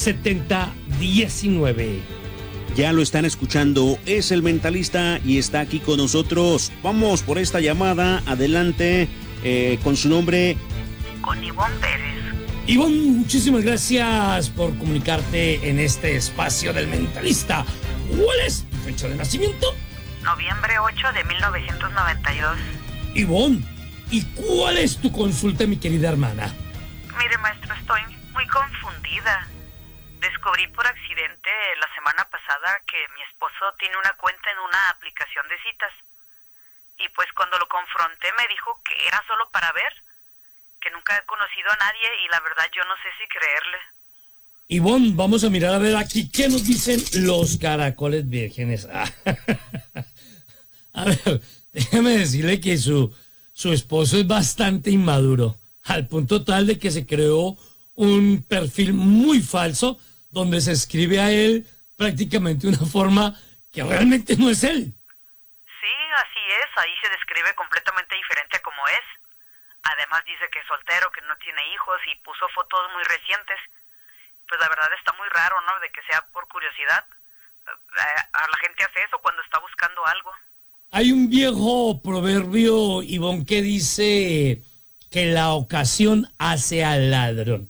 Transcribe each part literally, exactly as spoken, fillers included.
setenta diecinueve. Ya lo están escuchando, es el Mentalista y está aquí con nosotros. Vamos por esta llamada, adelante, eh, con su nombre. Con Ivonne Pérez. Ivonne, muchísimas gracias por comunicarte en este espacio del Mentalista. ¿Cuál es tu fecha de nacimiento? Noviembre ocho de mil novecientos noventa y dos. Ivonne, ¿y cuál es tu consulta, mi querida hermana? Mire, maestro, estoy muy confundida. Descubrí por accidente la semana pasada que mi esposo tiene una cuenta en una aplicación de citas. Y pues cuando lo confronté me dijo que era solo para ver, que nunca he conocido a nadie y la verdad yo no sé si creerle. Ivonne, vamos a mirar a ver aquí qué nos dicen los caracoles vírgenes. A ver, déjeme decirle que su, su esposo es bastante inmaduro, al punto tal de que se creó un perfil muy falso donde se escribe a él prácticamente una forma que realmente no es él. Sí, así es, ahí se describe completamente diferente a como es. Además dice que es soltero, que no tiene hijos y puso fotos muy recientes. Pues la verdad está muy raro, ¿no? De que sea por curiosidad. A la gente hace eso cuando está buscando algo. Hay un viejo proverbio, Ivonne, que dice que la ocasión hace al ladrón.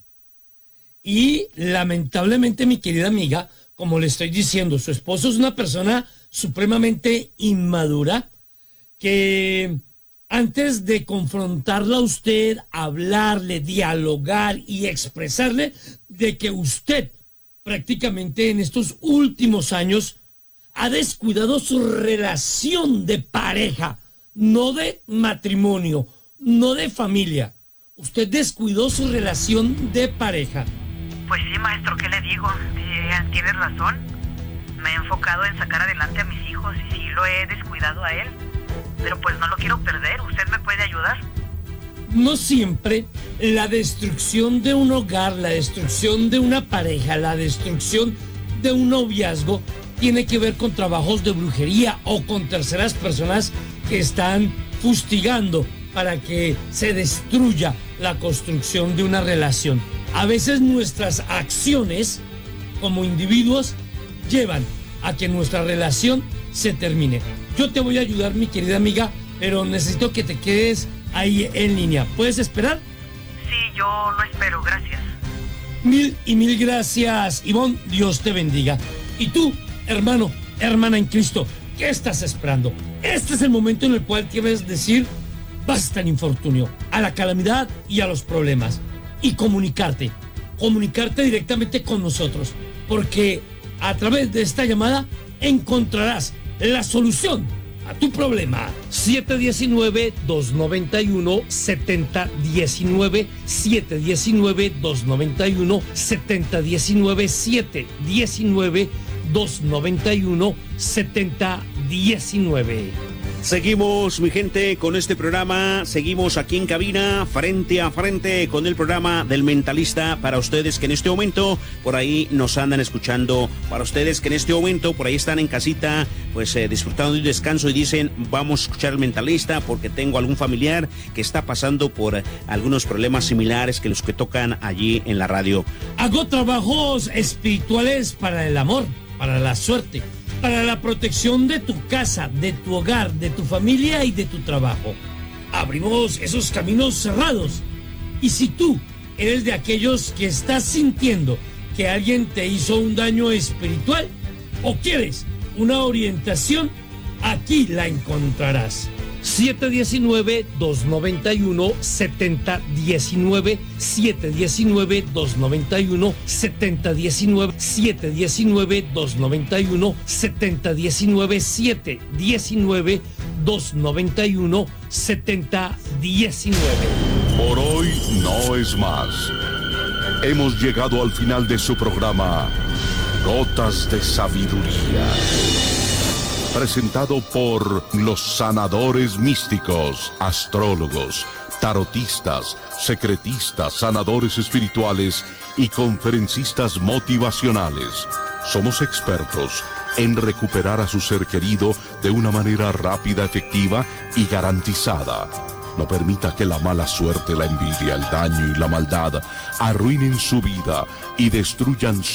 Y lamentablemente, mi querida amiga, como le estoy diciendo, su esposo es una persona supremamente inmadura que antes de confrontarla a usted, hablarle, dialogar y expresarle de que usted prácticamente en estos últimos años ha descuidado su relación de pareja, no de matrimonio, no de familia. Usted descuidó su relación de pareja. Pues sí, maestro, ¿qué le digo? Tienes razón. Me he enfocado en sacar adelante a mis hijos y sí lo he descuidado a él. Pero pues no lo quiero perder. ¿Usted me puede ayudar? No siempre la destrucción de un hogar, la destrucción de una pareja, la destrucción de un noviazgo tiene que ver con trabajos de brujería o con terceras personas que están fustigando para que se destruya la construcción de una relación. A veces nuestras acciones como individuos llevan a que nuestra relación se termine. Yo te voy a ayudar, mi querida amiga, pero necesito que te quedes ahí en línea. ¿Puedes esperar? Sí, yo lo espero, gracias. Mil y mil gracias, Ivonne, Dios te bendiga. Y tú, hermano, hermana en Cristo, ¿qué estás esperando? Este es el momento en el cual quieres decir basta al infortunio, a la calamidad y a los problemas. Y comunicarte, comunicarte directamente con nosotros, porque a través de esta llamada encontrarás la solución a tu problema. siete uno nueve, dos nueve uno, siete cero uno nueve, siete uno nueve, dos nueve uno, siete cero uno nueve, siete uno nueve, dos nueve uno, siete cero uno nueve. Seguimos, mi gente, con este programa. Seguimos aquí en cabina, frente a frente, con el programa del Mentalista. Para ustedes que en este momento por ahí nos andan escuchando, para ustedes que en este momento por ahí están en casita, pues eh, disfrutando de un descanso y dicen, vamos a escuchar el Mentalista porque tengo algún familiar que está pasando por eh, algunos problemas similares que los que tocan allí en la radio. Hago trabajos espirituales para el amor, para la suerte, para la protección de tu casa, de tu hogar, de tu familia y de tu trabajo. Abrimos esos caminos cerrados. Y si tú eres de aquellos que estás sintiendo que alguien te hizo un daño espiritual o quieres una orientación, aquí la encontrarás. siete uno nueve, dos nueve uno, siete cero uno nueve, siete uno nueve, dos nueve uno, siete cero uno nueve, siete uno nueve, dos nueve uno, siete cero uno nueve, siete uno nueve, dos nueve uno, siete cero uno nueve. Por hoy no es más. Hemos llegado al final de su programa Gotas de Sabiduría, presentado por los sanadores místicos, astrólogos, tarotistas, secretistas, sanadores espirituales y conferencistas motivacionales. Somos expertos en recuperar a su ser querido de una manera rápida, efectiva y garantizada. No permita que la mala suerte, la envidia, el daño y la maldad arruinen su vida y destruyan